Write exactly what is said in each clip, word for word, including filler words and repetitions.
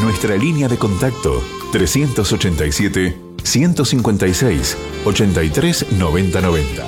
Nuestra línea de contacto trescientos ochenta y siete, ciento cincuenta y seis, ochenta y tres, noventa noventa.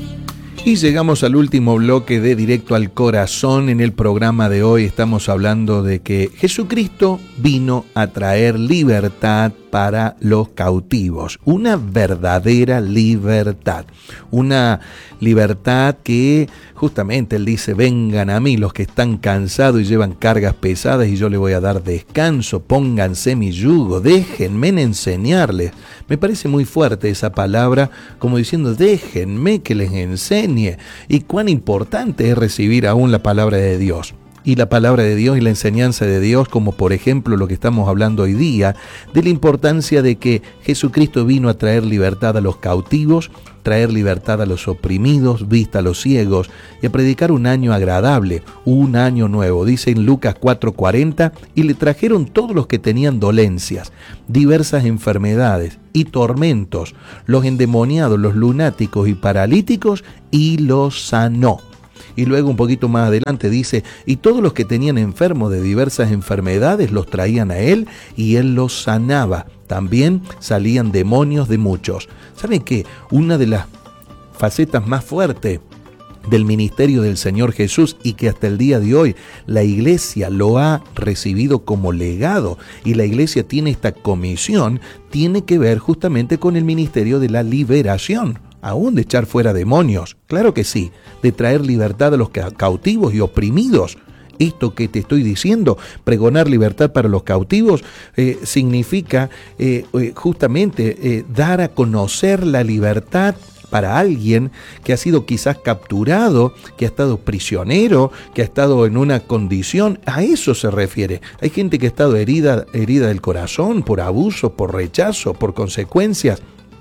Y llegamos al último bloque de Directo al Corazón. En el programa de hoy estamos hablando de que Jesucristo vino a traer libertad para los cautivos, una verdadera libertad, una libertad que justamente Él dice: vengan a mí los que están cansados y llevan cargas pesadas y yo les voy a dar descanso, pónganse mi yugo, déjenme enseñarles. Me parece muy fuerte esa palabra, como diciendo déjenme que les enseñe, y cuán importante es recibir aún la palabra de Dios. Y la palabra de Dios y la enseñanza de Dios, como por ejemplo lo que estamos hablando hoy día, de la importancia de que Jesucristo vino a traer libertad a los cautivos, traer libertad a los oprimidos, vista a los ciegos, y a predicar un año agradable, un año nuevo. Dice en Lucas cuatro cuarenta, y le trajeron todos los que tenían dolencias, diversas enfermedades y tormentos, los endemoniados, los lunáticos y paralíticos, y los sanó. Y luego un poquito más adelante dice, y todos los que tenían enfermos de diversas enfermedades los traían a él y él los sanaba. También salían demonios de muchos. ¿Saben qué? Una de las facetas más fuertes del ministerio del Señor Jesús, y que hasta el día de hoy la iglesia lo ha recibido como legado, y la iglesia tiene esta comisión, tiene que ver justamente con el ministerio de la liberación. Aún de echar fuera demonios, claro que sí, de traer libertad a los cautivos y oprimidos. Esto que te estoy diciendo, pregonar libertad para los cautivos, eh, significa eh, justamente eh, dar a conocer la libertad para alguien que ha sido quizás capturado, que ha estado prisionero, que ha estado en una condición. A eso se refiere. Hay gente que ha estado herida, herida del corazón por abuso, por rechazo, por consecuencias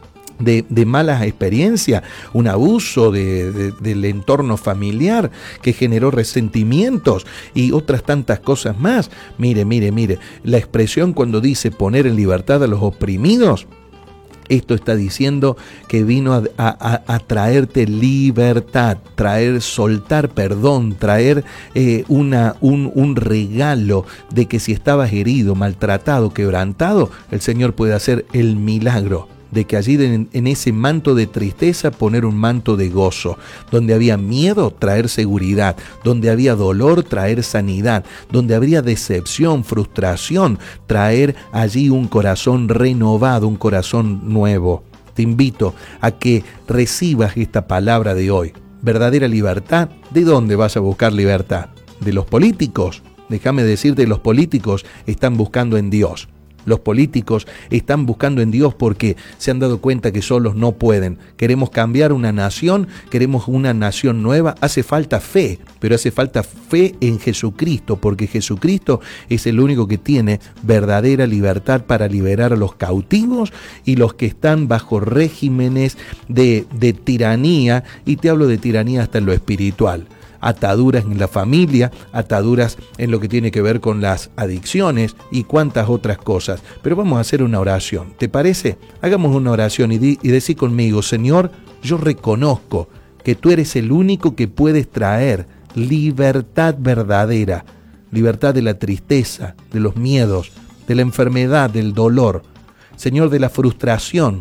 De, de malas experiencias, un abuso de, de, del entorno familiar que generó resentimientos y otras tantas cosas más. Mire, mire, mire, la expresión cuando dice poner en libertad a los oprimidos, esto está diciendo que vino a, a, a traerte libertad, traer, soltar perdón, traer eh, una, un, un regalo de que si estabas herido, maltratado, quebrantado, el Señor puede hacer el milagro de que allí en, en ese manto de tristeza poner un manto de gozo, donde había miedo, traer seguridad, donde había dolor, traer sanidad, donde habría decepción, frustración, traer allí un corazón renovado, un corazón nuevo. Te invito a que recibas esta palabra de hoy. ¿Verdadera libertad? ¿De dónde vas a buscar libertad? ¿De los políticos? Déjame decirte, los políticos están buscando en Dios. Los políticos están buscando en Dios porque se han dado cuenta que solos no pueden. Queremos cambiar una nación, queremos una nación nueva. Hace falta fe, pero hace falta fe en Jesucristo, porque Jesucristo es el único que tiene verdadera libertad para liberar a los cautivos y los que están bajo regímenes de, de tiranía, y te hablo de tiranía hasta en lo espiritual. Ataduras en la familia, ataduras en lo que tiene que ver con las adicciones y cuantas otras cosas. Pero vamos a hacer una oración, ¿te parece? Hagamos una oración y, di, y decí conmigo: Señor, yo reconozco que tú eres el único que puedes traer libertad verdadera, libertad de la tristeza, de los miedos, de la enfermedad, del dolor, Señor, de la frustración,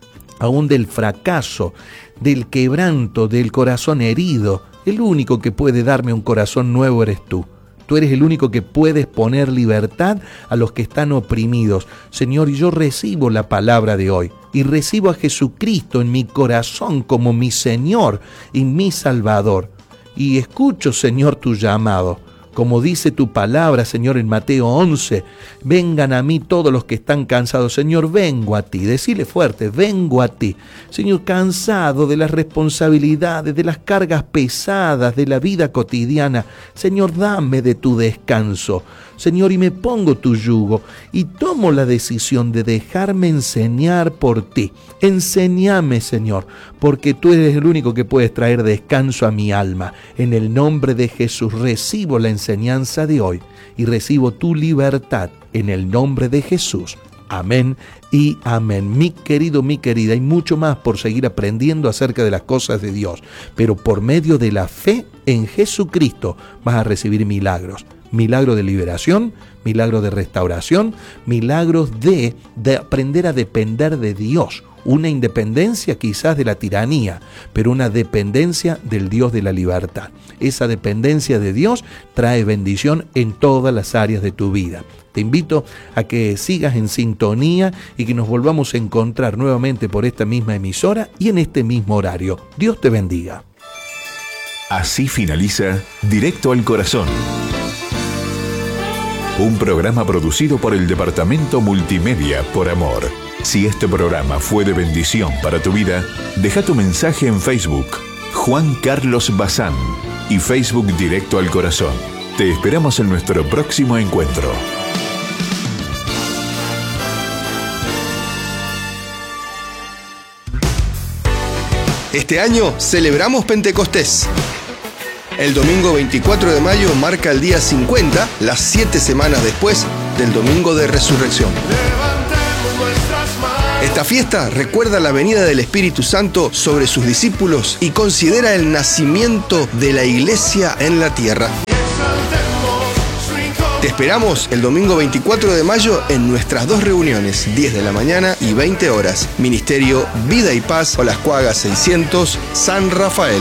aún del fracaso, del quebranto, del corazón herido. El único que puede darme un corazón nuevo eres tú. Tú eres el único que puedes poner libertad a los que están oprimidos. Señor, yo recibo la palabra de hoy y recibo a Jesucristo en mi corazón como mi Señor y mi Salvador. Y escucho, Señor, tu llamado. Como dice tu palabra, Señor, en Mateo once, vengan a mí todos los que están cansados. Señor, vengo a ti. Decile fuerte, vengo a ti. Señor, cansado de las responsabilidades, de las cargas pesadas de la vida cotidiana. Señor, dame de tu descanso. Señor, y me pongo tu yugo y tomo la decisión de dejarme enseñar por ti. Enséñame, Señor, porque tú eres el único que puedes traer descanso a mi alma. En el nombre de Jesús recibo la enseñanza de hoy y recibo tu libertad en el nombre de Jesús. Amén y amén. Mi querido, mi querida, hay mucho más por seguir aprendiendo acerca de las cosas de Dios, pero por medio de la fe en Jesucristo vas a recibir milagros. milagro de liberación, milagro de restauración, milagros de, de aprender a depender de Dios. Una independencia quizás de la tiranía, pero una dependencia del Dios de la libertad. Esa dependencia de Dios trae bendición en todas las áreas de tu vida. Te invito a que sigas en sintonía y que nos volvamos a encontrar nuevamente por esta misma emisora y en este mismo horario. Dios te bendiga. Así finaliza Directo al Corazón. Un programa producido por el Departamento Multimedia por Amor. Si este programa fue de bendición para tu vida, deja tu mensaje en Facebook, Juan Carlos Bazán, y Facebook Directo al Corazón. Te esperamos en nuestro próximo encuentro. Este año celebramos Pentecostés. El domingo veinticuatro de mayo marca el día cincuenta, las siete semanas después del domingo de resurrección. Esta fiesta recuerda la venida del Espíritu Santo sobre sus discípulos y considera el nacimiento de la iglesia en la tierra. Te esperamos el domingo veinticuatro de mayo en nuestras dos reuniones, diez de la mañana y veinte horas. Ministerio Vida y Paz, Olascuaga seiscientos, San Rafael.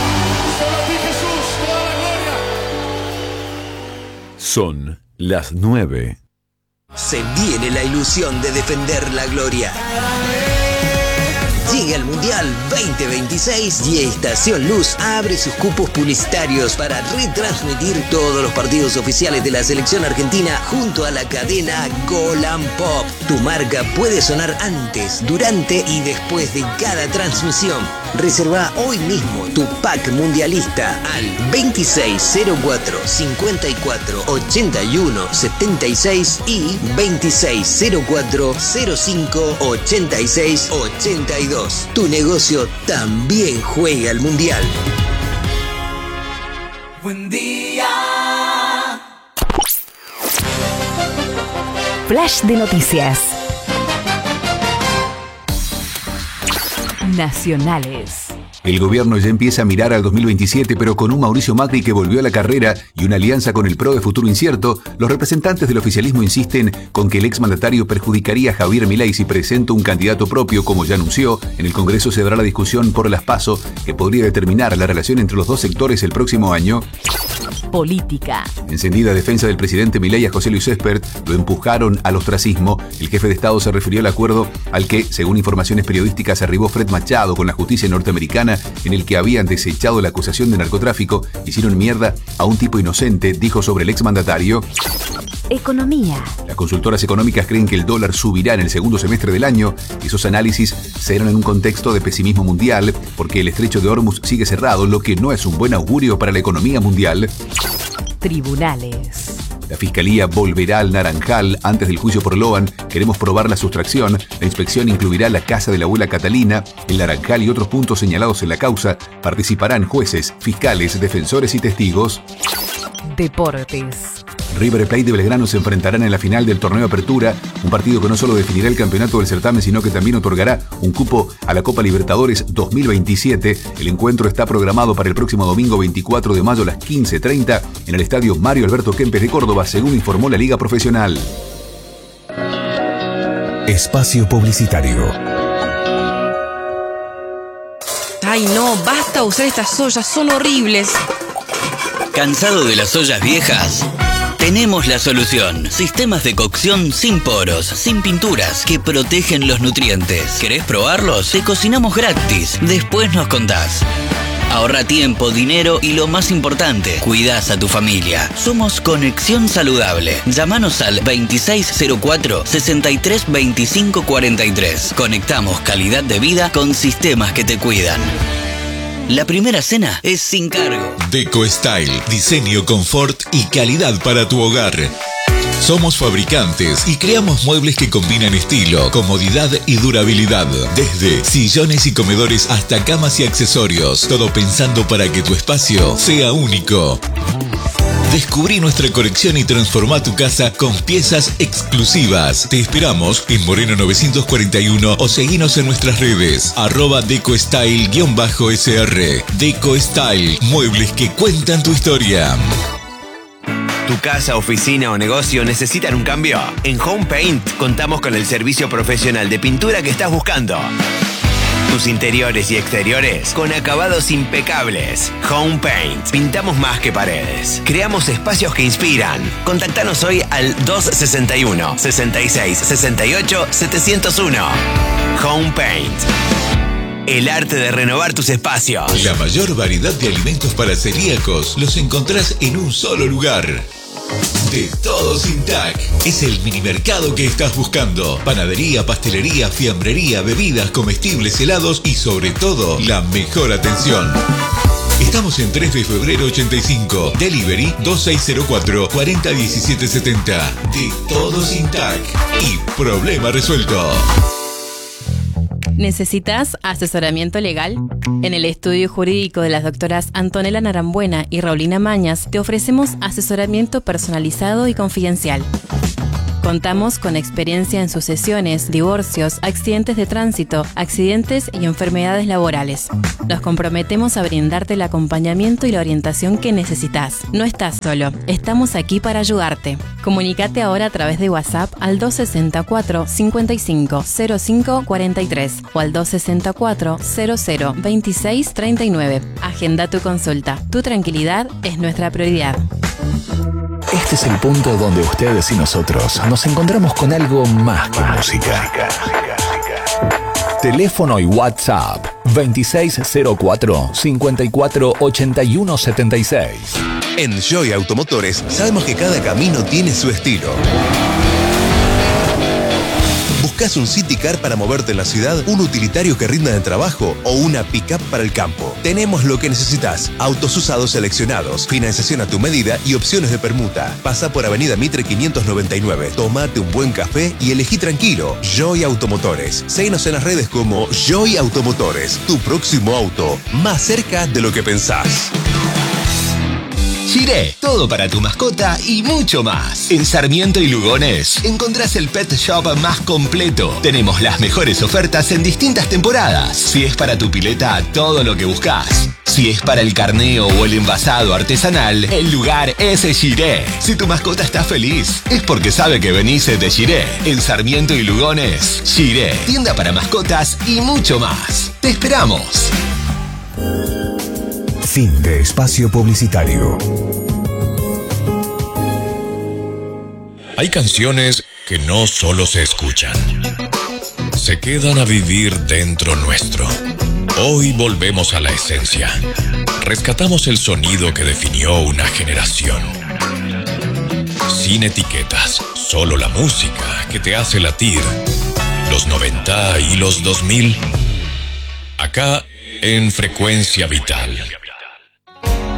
Son las nueve. Se viene la ilusión de defender la gloria. Llega el Mundial veinte veintiséis y Estación Luz abre sus cupos publicitarios para retransmitir todos los partidos oficiales de la selección argentina junto a la cadena Golan Pop. Tu marca puede sonar antes, durante y después de cada transmisión. Reserva hoy mismo tu pack mundialista al veintiséis cero cuatro cincuenta y cuatro ochenta y uno setenta y seis y veintiséis cero cuatro cero cinco ochenta y seis ochenta y dos. Tu negocio también juega al Mundial. Buen día. Flash de noticias nacionales. El gobierno ya empieza a mirar al dos mil veintisiete, pero con un Mauricio Macri que volvió a la carrera y una alianza con el P R O de futuro incierto, los representantes del oficialismo insisten con que el exmandatario perjudicaría a Javier Milei si presenta un candidato propio, como ya anunció. En el Congreso se dará la discusión por las PASO, que podría determinar la relación entre los dos sectores el próximo año. Política. Encendida defensa del presidente Milei a José Luis Espert, lo empujaron al ostracismo. El jefe de Estado se refirió al acuerdo al que, según informaciones periodísticas, arribó Fred Machado con la justicia norteamericana, en el que habían desechado la acusación de narcotráfico. Hicieron mierda a un tipo inocente, dijo sobre el exmandatario. Economía. Las consultoras económicas creen que el dólar subirá en el segundo semestre del año. Esos análisis se dan en un contexto de pesimismo mundial, porque el estrecho de Hormuz sigue cerrado, lo que no es un buen augurio para la economía mundial. Tribunales. La Fiscalía volverá al Naranjal antes del juicio por Loan. Queremos probar la sustracción. La inspección incluirá la casa de la abuela Catalina, el Naranjal y otros puntos señalados en la causa. Participarán jueces, fiscales, defensores y testigos. Deportes. River Plate de Belgrano se enfrentarán en la final del torneo Apertura, un partido que no solo definirá el campeonato del certamen, sino que también otorgará un cupo a la Copa Libertadores dos mil veintisiete. El encuentro está programado para el próximo domingo veinticuatro de mayo a las quince treinta en el estadio Mario Alberto Kempes de Córdoba, según informó la Liga Profesional. Espacio publicitario. Ay no, basta usar estas ollas, son horribles. ¿Cansado de las ollas viejas? Tenemos la solución. Sistemas de cocción sin poros, sin pinturas, que protegen los nutrientes. ¿Querés probarlos? Te cocinamos gratis. Después nos contás. Ahorra tiempo, dinero y lo más importante, cuidás a tu familia. Somos Conexión Saludable. Llámanos al veintiséis cero cuatro sesenta y tres veinticinco cuarenta y tres. Conectamos calidad de vida con sistemas que te cuidan. La primera cena es sin cargo. Deco Style, diseño, confort y calidad para tu hogar. Somos fabricantes y creamos muebles que combinan estilo, comodidad y durabilidad. Desde sillones y comedores hasta camas y accesorios. Todo pensando para que tu espacio sea único. Descubrí nuestra colección y transformá tu casa con piezas exclusivas. Te esperamos en Moreno novecientos cuarenta y uno o seguinos en nuestras redes. Arroba DecoStyle-S R. Deco Style, muebles que cuentan tu historia. ¿Tu casa, oficina o negocio necesitan un cambio? En Home Paint contamos con el servicio profesional de pintura que estás buscando. Tus interiores y exteriores con acabados impecables. Home Paint. Pintamos más que paredes. Creamos espacios que inspiran. Contactanos hoy al dos sesenta y uno, sesenta y seis, sesenta y ocho, setecientos uno. Home Paint. El arte de renovar tus espacios. La mayor variedad de alimentos para celíacos los encontrás en un solo lugar. De Todo Sin Tac. Es el mini mercado que estás buscando. Panadería, pastelería, fiambrería, bebidas, comestibles, helados y sobre todo, la mejor atención. Estamos en tres de febrero ochenta y cinco. Delivery dos seis cero cuatro, cuatro cero uno siete siete cero. De Todo Sin Tac. Y problema resuelto. ¿Necesitas asesoramiento legal? En el estudio jurídico de las doctoras Antonella Narambuena y Raulina Mañas te ofrecemos asesoramiento personalizado y confidencial. Contamos con experiencia en sucesiones, divorcios, accidentes de tránsito, accidentes y enfermedades laborales. Nos comprometemos a brindarte el acompañamiento y la orientación que necesitas. No estás solo, estamos aquí para ayudarte. Comunícate ahora a través de WhatsApp al dos sesenta y cuatro, cincuenta y cinco, cero cinco cuarenta y tres o al dos sesenta y cuatro, cero cero, veintiséis treinta y nueve. Agenda tu consulta. Tu tranquilidad es nuestra prioridad. Este es el punto donde ustedes y nosotros nos encontramos con algo más que música. Teléfono y WhatsApp veintiséis cero cuatro, cincuenta y cuatro, ochenta y uno setenta y seis. En Joy Automotores sabemos que cada camino tiene su estilo. ¿Buscas un City Car para moverte en la ciudad, un utilitario que rinda en el trabajo o una pick-up para el campo? Tenemos lo que necesitas. Autos usados seleccionados, financiación a tu medida y opciones de permuta. Pasa por Avenida Mitre quinientos noventa y nueve. Tómate un buen café y elegí tranquilo. Joy Automotores. Síguenos en las redes como Joy Automotores. Tu próximo auto, más cerca de lo que pensás. Shiré, todo para tu mascota y mucho más. En Sarmiento y Lugones encontrás el pet shop más completo. Tenemos las mejores ofertas en distintas temporadas. Si es para tu pileta, todo lo que buscas. Si es para el carneo o el envasado artesanal, el lugar es Shiré. Si tu mascota está feliz, es porque sabe que venís de Shiré. En Sarmiento y Lugones, Shiré, tienda para mascotas y mucho más. ¡Te esperamos! Fin de espacio publicitario. Hay canciones que no solo se escuchan, se quedan a vivir dentro nuestro. Hoy volvemos a la esencia. Rescatamos el sonido que definió una generación. Sin etiquetas, solo la música que te hace latir. Los noventa y los dos mil. Acá en Frecuencia Vital.